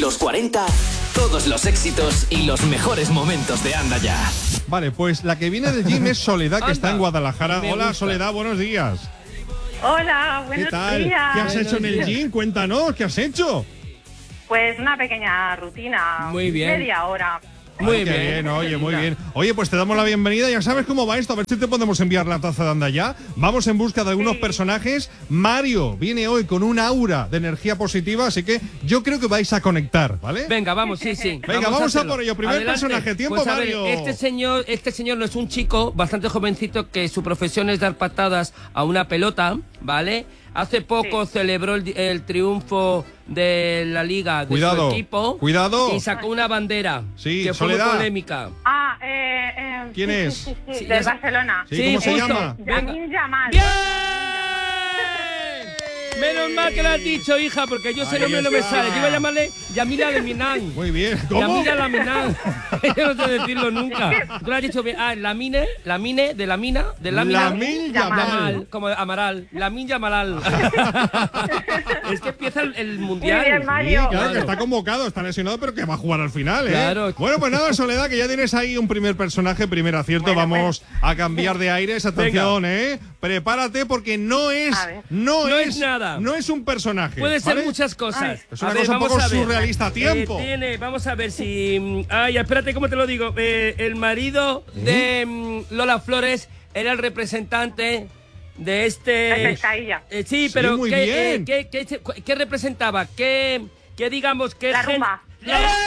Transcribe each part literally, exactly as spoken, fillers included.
Los cuarenta, todos los éxitos y los mejores momentos de Anda Ya. Vale, pues la que viene del gym es Soledad, que está en Guadalajara. Hola, Soledad, buenos días. Hola, buenos ¿Qué tal? días. ¿Qué has hecho en el días. gym? Cuéntanos, ¿qué has hecho? Pues una pequeña rutina. Muy bien. Media hora. Muy bien, bien, oye, muy bien. Oye, pues te damos la bienvenida. Ya sabes cómo va esto. A ver si te podemos enviar la taza de Anda Ya. Vamos en busca de algunos sí. personajes. Mario viene hoy con un aura de energía positiva, así que yo creo que vais a conectar, ¿vale? Venga, vamos, sí, sí. Venga, vamos, vamos a, a por ello. Primer Adelante. personaje. Tiempo, pues a Mario. Ver, este señor, este señor no es un chico bastante jovencito que su profesión es dar patadas a una pelota, ¿vale? Hace poco sí. celebró el, el triunfo de la liga de cuidado, su equipo. Cuidado. Y sacó una bandera sí, que fue muy Soledad. polémica. Ah, eh, eh, ¿Quién sí, es? Sí, sí, sí, sí, de esa... Barcelona. Sí, ¿Cómo sí, se justo. llama? Lamine Yamal. ¡Bien! Menos mal que lo has dicho, hija, porque yo ese nombre no me sale. Yo iba a llamarle Yamila Laminan. Muy bien. ¿Cómo? Yamila Laminan. Yo no sé decirlo nunca. Tú lo has dicho bien. Ah, Lamine, Lamine, de la mina, de la mina. Lamine Yamal. Como Amaral. Lamine Yamal. Es que empieza el, el mundial. Muy bien, Mario. Sí, claro, que está convocado, está lesionado, pero que va a jugar al final, ¿eh? Claro. Bueno, pues nada, Soledad, que ya tienes ahí un primer personaje, primer acierto. Bueno, Vamos pues. a cambiar de aires. Atención, Venga. ¿eh? Prepárate porque no es, no, no es, es nada. No es un personaje. Puede ¿vale? ser muchas cosas. Ay, es una a ver, cosa un poco a ver. surrealista. Tiempo. Eh, tiene, vamos a ver si. Ay, espérate, ¿cómo te lo digo? Eh, el marido ¿Eh? de um, Lola Flores era el representante de este. Pescadilla. Eh, sí, pero sí, muy ¿qué, bien. Eh, ¿qué, qué, qué representaba? ¿Qué, qué digamos que La rumba. La... ¡Eh!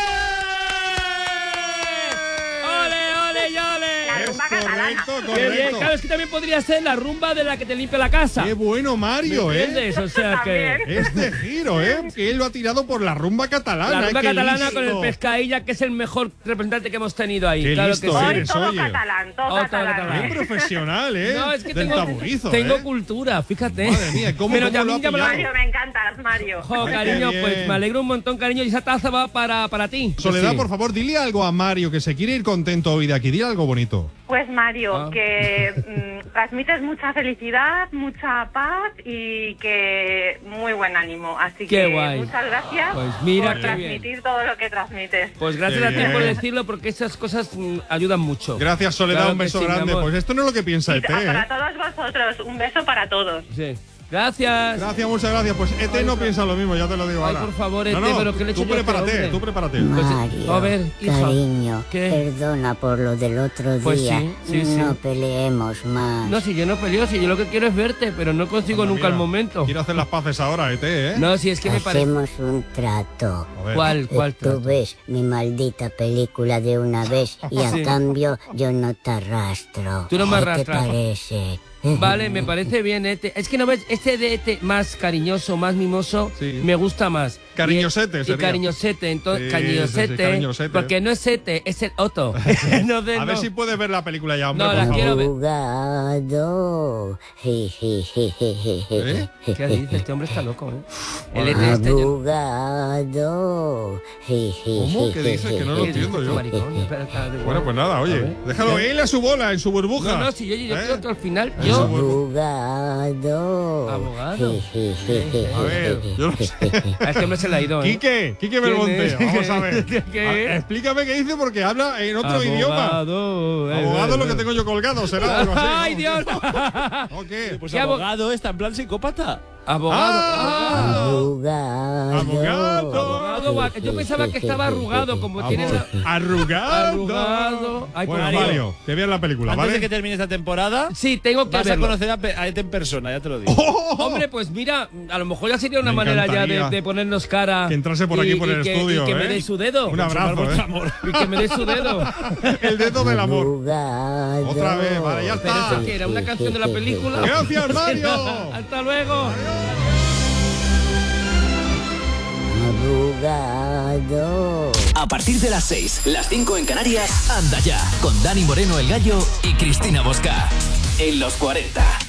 ¡Ole, ole, y ole! La rumba catalana. Correcto, Qué bien, claro, es que también podría ser la rumba de la que te limpia la casa. Qué bueno, Mario, ¿Me ¿eh? entiendes? O sea que... Este giro, ¿eh? Que él lo ha tirado por la rumba catalana. La rumba ¿eh? catalana listo. con el Pescadilla, que es el mejor representante que hemos tenido ahí. Qué claro listo que sí. eres, todo oye. catalán, todo, Oh, catalán. catalán. Qué profesional, ¿eh? No, es que Del tengo, taburizo, tengo ¿eh? cultura, fíjate. Madre mía, ¿cómo, Pero cómo lo ha Yamil Yamal- Mario, me encantas, Mario. Jo, Ay, cariño, qué pues bien. me alegro un montón, cariño. Y esa taza va para, para ti. Soledad, Sí. por favor, dile algo a Mario, que se quiere ir contento hoy de aquí. Dile algo bonito. Pues Mario, Ah. que mm, transmites mucha felicidad, mucha paz y que muy buen ánimo. Así Qué que guay. muchas gracias Pues mira por qué transmitir bien. todo lo que transmites. Pues gracias Qué a ti bien. por decirlo, porque esas cosas mm, ayudan mucho. Gracias, Soledad, Claro un que beso sí, mi grande. amor. Pues esto no es lo que piensa Y E T, para ¿eh? todos vosotros, un beso para todos. Sí. Gracias. Gracias, muchas gracias. Pues E T Ay, no por- piensa lo mismo, ya te lo digo Ay, ahora. por favor, E T, no, no, pero ¿qué le he tú hecho yo a este prepárate, hombre? tú prepárate. Mario, a ver, hija. cariño, ¿Qué? perdona por lo del otro Pues día. sí, sí, sí. No peleemos más. No, si yo no peleo, si yo lo que quiero es verte, pero no consigo Anda, nunca mira, el momento. Quiero hacer las paces ahora, E T, ¿eh? No, si es que me parece... Hacemos un trato. A ver. ¿Cuál, cuál Eh, Tú trato? ves mi maldita película de una vez y a Sí. cambio yo no te arrastro. Tú no me ¿Qué te arrastras. parece? Vale, me parece bien, E T. Es que no ves, este de E T más cariñoso, más mimoso, Sí. me gusta más. Cariñosete Y, y sería. cariñosete, entonces, Sí, cariñosete, sí, sí, cariñosete. porque no es E T, es el Otto. Entonces, A ver no. si puedes ver la película ya, hombre, No, por la favor. quiero ver. Abogado. Je, je, je, je, je, je. ¿Eh? ¿Qué dices? Este hombre está loco, ¿eh? El E T este... Abogado. Je, je, ¿Cómo? je, ¿Qué je, dices? je, Que no lo je, entiendo je, yo. je, Maricón, je, espera, espera, de Bueno, pues nada, A oye, ver. déjalo él a su bola, en su burbuja. No, no, si yo, yo ¿Eh? creo que al final En yo... su burbuja. Abogado. Abogado. Je, je, je, je, A ver, yo no sé. A este hombre se le ha ido, ¿eh? Quique, Quique ¿Quién Belmonte, es? vamos a ver. ¿Qué A- es? explícame qué dice porque habla en otro Abogado, idioma. eh, Abogado eh, lo que eh. tengo yo colgado, será algo así. ¡Ay, ¿no? Dios! ¿O qué? Pues ¿Qué abo- abogado está en plan psicópata. Abogado. Ah. Abogado. Abogado. Abogado, va- yo pensaba que estaba arrugado, como tiene la... Arrugado. Arrugado. Ay, Bueno, por Mario, Dios. te veas la película, Antes ¿vale? de que termine esta temporada, Sí, tengo que vas a verlo. conocer a, Pe- a E T en persona, ya te lo digo. ¡Oh! Hombre, pues mira, a lo mejor ya sería una Me manera ya encantaría de, de ponernos cara. que entrase por aquí y- por y el que, estudio, Y que me ¿eh? dé su dedo. Un abrazo, vuestro ¿eh? amor. Y que me dé su dedo. El dedo del amor. Abogado. Otra vez, vale, ya Pero está. eso que era una canción de la película. Gracias, Mario. Hasta luego. Abogado. A partir de las seis, las cinco en Canarias, Anda Ya, con Dani Moreno el Gallo y Cristina Bosca. En los cuarenta.